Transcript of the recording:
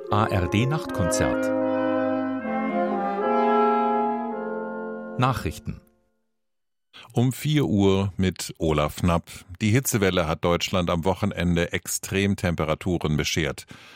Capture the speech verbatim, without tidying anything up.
A R D Nachtkonzert. Nachrichten. Um vier Uhr mit Olaf Knapp. Die Hitzewelle hat Deutschland am Wochenende Extremtemperaturen beschert.